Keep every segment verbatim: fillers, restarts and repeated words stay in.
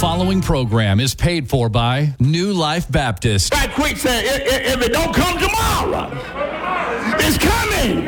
following program is paid for by New Life Baptist. Right quick, say, if, if it don't come tomorrow, it's coming.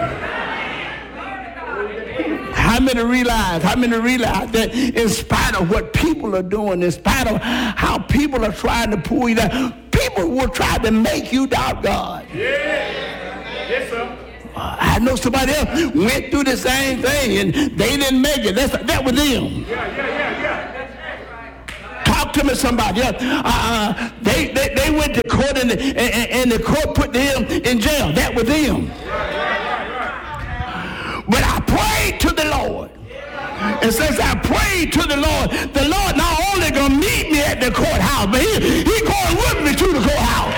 How many realize, how many realize that in spite of what people are doing, in spite of how people are trying to pull you down, people will try to make you doubt God. Yeah. Yes, sir. Uh, I know somebody else went through the same thing and they didn't make it. That's, that was them. Yeah, yeah, yeah, yeah. Talk to me, somebody else. Uh, they, they they went to court and the, and, and the court put them in jail. That was them. But I prayed to the Lord. And since I prayed to the Lord, the Lord not only gonna meet me at the courthouse, but he, he going with me to the courthouse.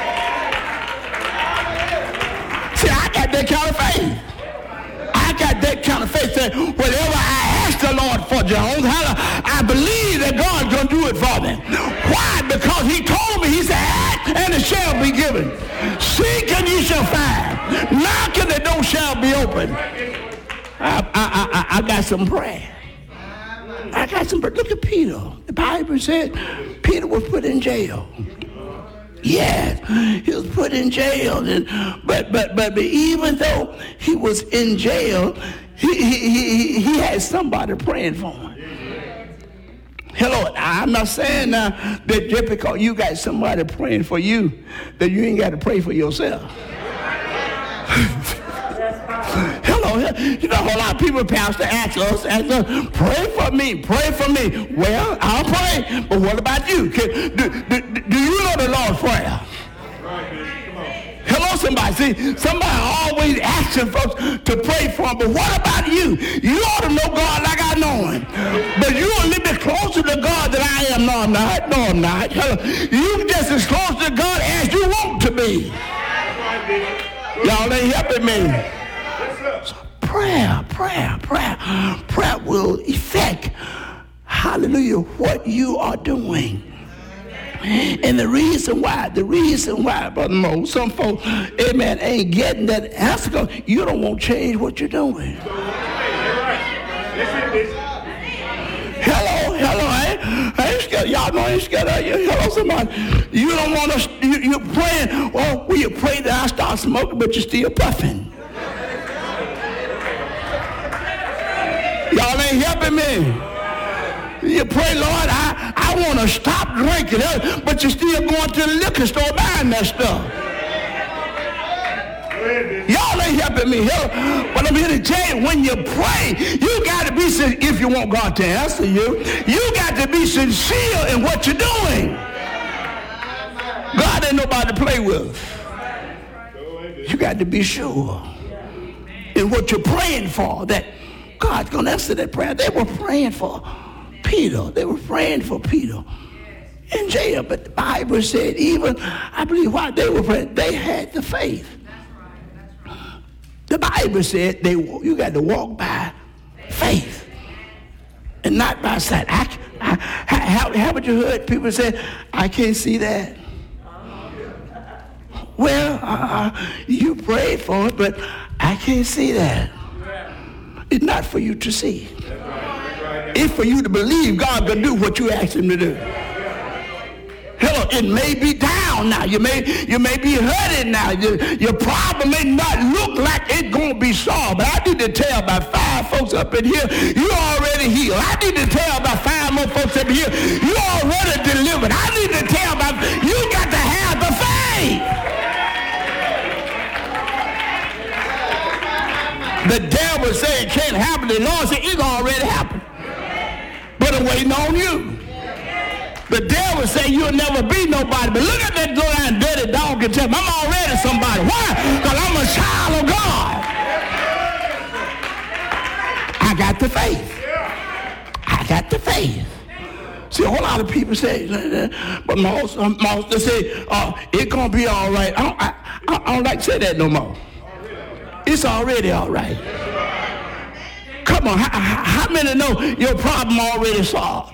See, I got that kind of faith. I got that kind of faith that whatever I ask the Lord for, Jones, I believe that God's going to do it for me. Why? Because he told me, he said, ask and it shall be given. Seek and you shall find. Knock and the door shall be open. I, I, I, I got some prayer. I got some prayer. Look at Peter. The Bible said Peter was put in jail. Yes, he was put in jail, and, but, but but but even though he was in jail, he he he, he had somebody praying for him. Hello, I'm not saying uh, that just because you got somebody praying for you, that you ain't got to pray for yourself. Hello, you know, a whole lot of people, pastor, ask us, ask us, pray for me, pray for me. Well, I'll pray, but what about you? Can, do, do, do you know the Lord's Prayer? Hello, somebody. See, somebody always asking folks to pray for him, but what about you? You ought to know God like I know him. But you a little bit closer to God than I am. No, I'm not. No, I'm not. Hello. You just as close to God as you want to be. Y'all ain't helping me. So prayer, prayer, prayer, prayer will affect, hallelujah, what you are doing. And the reason why, the reason why, Brother Mo, some folks, amen, ain't getting that answer because you don't want to change what you're doing. Hello, hello, I, I ain't scared. Y'all know I ain't scared of you. Hello, somebody. You don't want to, you, you're praying, well, well, you pray that I start smoking, but you're still puffing. Y'all ain't helping me. You pray, Lord, I, I want to stop drinking, but you're still going to the liquor store buying that stuff. Y'all ain't helping me. But I'm here to tell you, when you pray, you got to be sincere. If you want God to answer you, you got to be sincere in what you're doing. God ain't nobody to play with. You got to be sure in what you're praying for, that God's going to answer that prayer. They were praying for Peter. They were praying for Peter in jail. But the Bible said, even, I believe while they were praying, they had the faith. The Bible said they you got to walk by faith and not by sight. I, I, how, haven't you heard people say, I can't see that? Well, uh, you prayed for it, but I can't see that. It's not for you to see. It's for you to believe God can do what you asked him to do. Hello, it may be down now. You may you may be hurting now. Your, your problem may not look like it's going to be solved. But I need to tell about five folks up in here, you already healed. I need to tell about five more folks up in here, you already delivered. I need to tell about, you got to have the faith. The devil said it can't happen. The Lord said it's already happened. But I'm waiting on you. The devil say you'll never be nobody. But look at that low down dirty dog and tell him, I'm already somebody. Why? Because I'm a child of God. I got the faith. I got the faith. See, a whole lot of people say, but most, most they say, uh, it's going to be all right. I don't, I, I don't like to say that no more. It's already all right. Come on, how, how many know your problem already solved?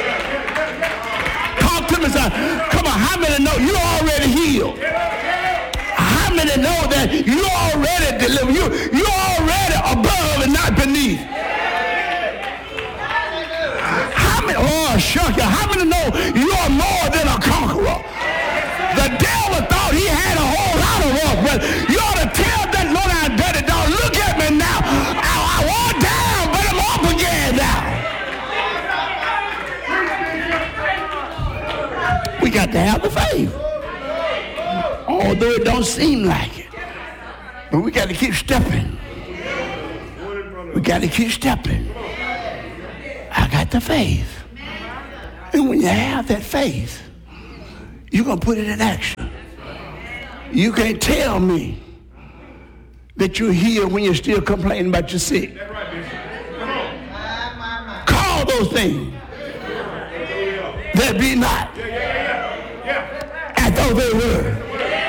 Talk to me, son. Come on, how many know you already healed? How many know that you already delivered? You, you already above and not beneath. How many, oh, shall shock you. How many know you are more than a conqueror? The devil thought he had a whole lot of us, but you ought to tell that low-down dirty dog, look at me now. I, I was down, but I'm up again now. We got to have the faith. Although it don't seem like it. But we got to keep stepping. We got to keep stepping. I got the faith. And when you have that faith, you're going to put it in action. You can't tell me that you're healed when you're still complaining about your sick. Call those things that be not as though they were.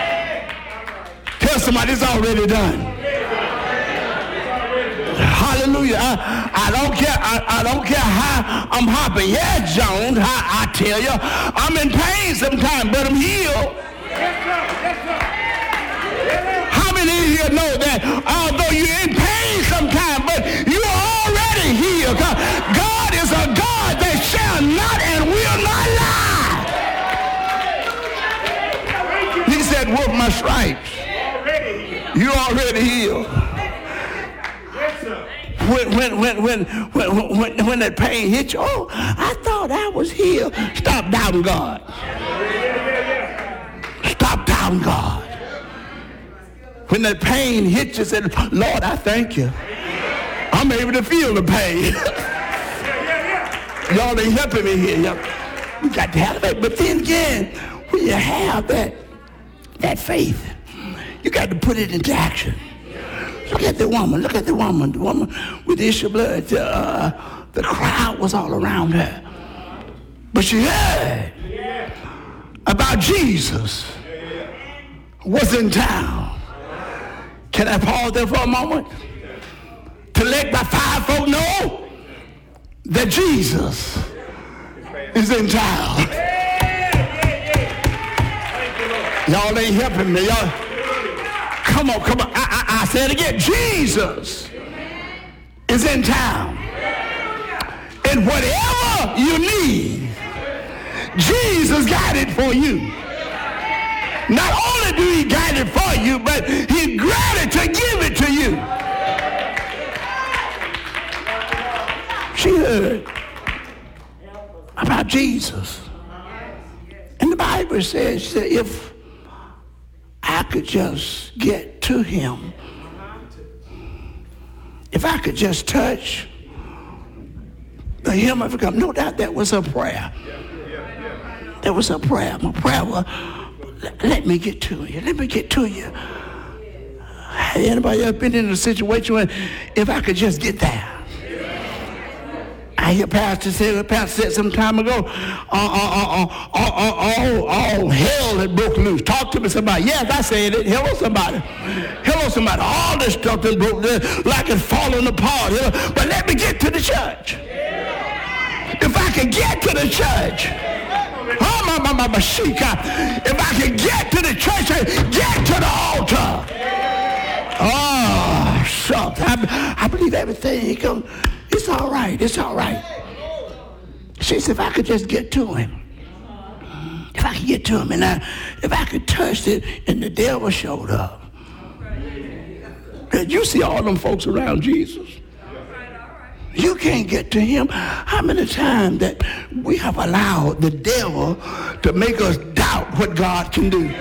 Tell somebody it's already done. Hallelujah. I, I don't care. I, I don't care how I'm hopping. Yeah, Jones, I, I tell you, I'm in pain sometimes, but I'm healed. How many of you know that although you're in pain sometimes, but you are already healed? God is a God that shall not and will not lie. He said, with my stripes, you already healed. When, when, when, when, when, when, when that pain hit you, oh, I thought I was healed. Stop doubting God. Stop doubting God. When that pain hits you, say, Lord, I thank you. I'm able to feel the pain. Y'all ain't helping me here. Y'all. We got to have that. But then again, when you have that, that faith, you got to put it into action. Look at the woman. Look at the woman. The woman with the issue of blood. Uh, the crowd was all around her. But she heard about Jesus was in town. Can I pause there for a moment? To let my five folk know that Jesus is in town. Y'all ain't helping me. Y'all. Come on, come on. I, I, I said it again. Jesus is in town. And whatever you need, Jesus got it for you. Not only do he got it for you, but he granted to give it to you. She heard about Jesus. And the Bible says, she said, if I could just get to him, if I could just touch the hem of his garment. No doubt that was her prayer. That was her prayer. My prayer was, let me get to you. Let me get to you. Have anybody ever been in a situation where if I could just get there? I hear Pastor say, Pastor said some time ago, uh, uh, uh, uh, uh, all, all hell had broke loose. Talk to me, somebody. Yes, I said it. Hello, somebody. Hello, somebody. All this stuff that broke loose, like it's falling apart. Hello. But let me get to the church. If I could get to the church, oh, my, my, my, my, shika. If I could get to the church and get to the altar. Oh, shucks. I, I believe everything. Come, it's all right. It's all right. She said, if I could just get to him. If I could get to him and I, if I could touch it and the devil showed up. Did you see all them folks around Jesus? You can't get to him. How many times that we have allowed the devil to make us doubt what God can do?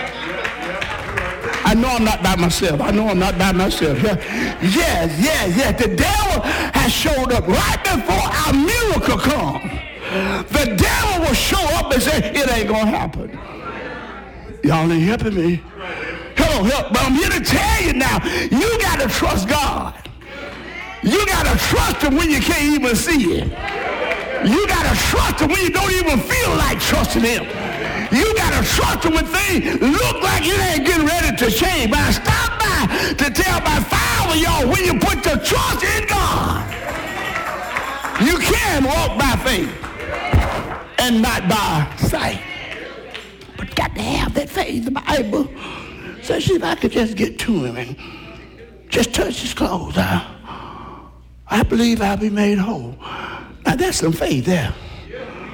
I know I'm not by myself. I know I'm not by myself. Yes, yes, yes. The devil has showed up right before our miracle comes. The devil will show up and say, it ain't going to happen. Y'all ain't helping me. Hello, help. But I'm here to tell you now, you got to trust God. You got to trust him when you can't even see him. You got to trust him when you don't even feel like trusting him. You got to trust him when things look like it ain't getting ready to change. But I stopped by to tell about five of y'all, when you put your trust in God, you can walk by faith and not by sight. But got to have that faith. The Bible says if I could just get to him and just touch his clothes, I, I believe I'll be made whole. Now that's some faith there.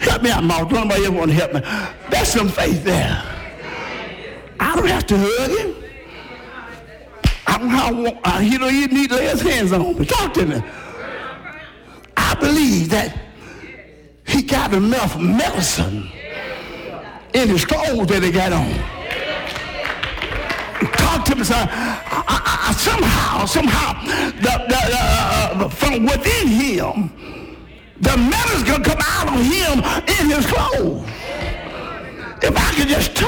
Help me out, Mark. Don't nobody ever want to help me. That's some faith there. I don't have to hug him. I don't have, uh, he don't even need to lay his hands on me. Talk to me. I believe that he got enough medicine in his clothes that he got on. Talk to me, son. I, I, I, somehow, somehow, the, the, uh, from within him, the medicine can come out of him in his clothes. If I could just touch